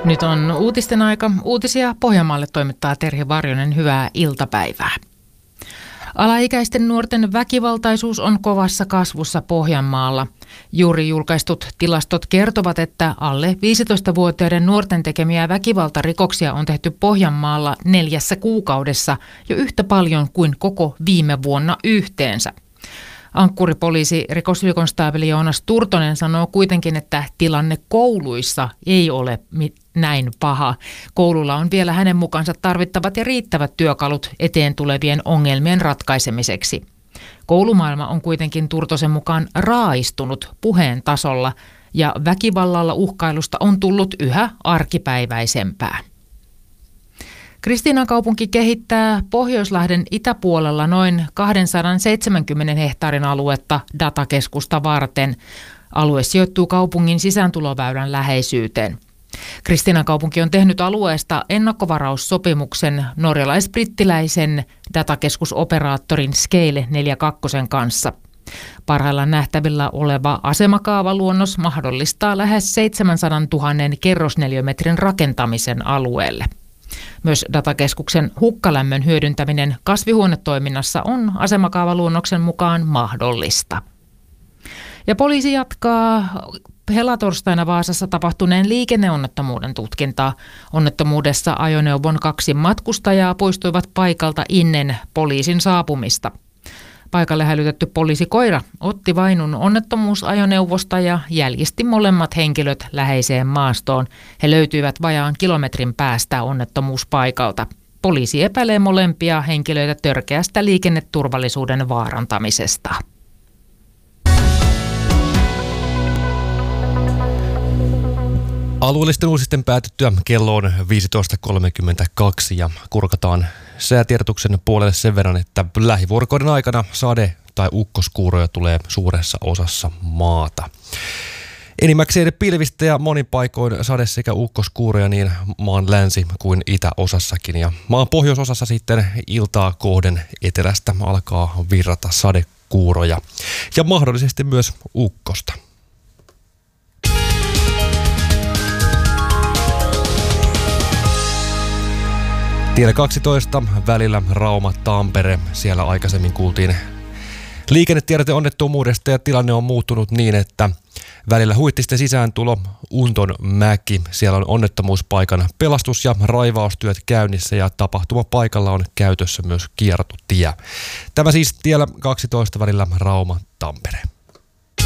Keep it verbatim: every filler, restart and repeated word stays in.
Nyt on uutisten aika. Uutisia Pohjanmaalle toimittaa Terhi Varjonen. Hyvää iltapäivää. Alaikäisten nuorten väkivaltaisuus on kovassa kasvussa Pohjanmaalla. Juuri julkaistut tilastot kertovat, että alle viisitoistavuotiaiden nuorten tekemiä väkivaltarikoksia on tehty Pohjanmaalla neljässä kuukaudessa jo yhtä paljon kuin koko viime vuonna yhteensä. Ankkuripoliisi rikosylikonstaapeli Joonas Turtonen sanoo kuitenkin, että tilanne kouluissa ei ole näin paha. Koululla on vielä hänen mukaansa tarvittavat ja riittävät työkalut eteen tulevien ongelmien ratkaisemiseksi. Koulumaailma on kuitenkin Turtosen mukaan raaistunut puheen tasolla ja väkivallalla uhkailusta on tullut yhä arkipäiväisempää. Kristiinankaupunki kehittää Pohjoislahden itäpuolella noin kaksisataaseitsemänkymmentä hehtaarin aluetta datakeskusta varten. Alue sijoittuu kaupungin sisääntuloväylän läheisyyteen. Kristiinankaupunki on tehnyt alueesta ennakkovaraussopimuksen norjalais-brittiläisen datakeskusoperaattorin Scale neljäkymmentäkaksi kanssa. Parhaillaan nähtävillä oleva asemakaavaluonnos mahdollistaa lähes seitsemänsadantuhannen kerrosneliömetrin rakentamisen alueelle. Myös datakeskuksen hukkalämmön hyödyntäminen kasvihuonetoiminnassa on asemakaavaluonnoksen mukaan mahdollista. Ja poliisi jatkaa helatorstaina Vaasassa tapahtuneen liikenneonnettomuuden tutkintaa. Onnettomuudessa ajoneuvon kaksi matkustajaa poistuivat paikalta ennen poliisin saapumista. Paikalle hälytetty poliisikoira otti vainun onnettomuusajoneuvosta ja jäljisti molemmat henkilöt läheiseen maastoon. He löytyivät vajaan kilometrin päästä onnettomuuspaikalta. Poliisi epäilee molempia henkilöitä törkeästä liikenneturvallisuuden vaarantamisesta. Alueellisten uutisten päätyttyä kello on viisitoista kolmekymmentäkaksi ja kurkataan säätiedotuksen puolelle sen verran, että lähivuorokauden aikana sade- tai ukkoskuuroja tulee suuressa osassa maata. Enimmäkseen pilvistä ja monin paikoin sade- sekä ukkoskuuroja niin maan länsi- kuin itäosassakin. Ja maan pohjoisosassa sitten iltaa kohden etelästä alkaa virrata sadekuuroja ja mahdollisesti myös ukkosta. Tiellä kaksitoista välillä Rauma-Tampere. Siellä aikaisemmin kuultiin liikennetiedote onnettomuudesta ja tilanne on muuttunut niin, että välillä Huittisten sisääntulo Untonmäki. Siellä on onnettomuuspaikan pelastus- ja raivaustyöt käynnissä ja tapahtumapaikalla on käytössä myös kiertotie. Tämä siis tiellä kaksitoista välillä Rauma-Tampere.